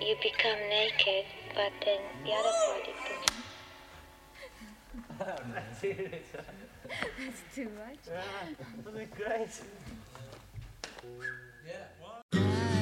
you become naked, but then the other part is That's too much. Yeah, that'd be great.